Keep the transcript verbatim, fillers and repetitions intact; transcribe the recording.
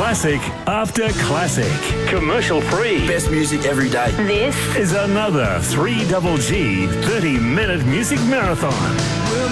Classic after classic. Commercial free. Best music every day. This is another three G G thirty minute music marathon.